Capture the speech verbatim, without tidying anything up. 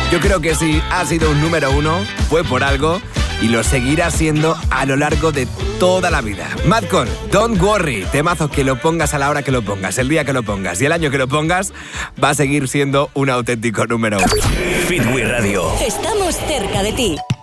Yo creo que si ha sido un número uno, fue por algo y lo seguirá siendo a lo largo de toda la vida. Madcon, Don't Worry, temazo, que lo pongas a la hora que lo pongas, el día que lo pongas y el año que lo pongas, va a seguir siendo un auténtico número uno. Fitwi Radio. Estamos cerca de ti.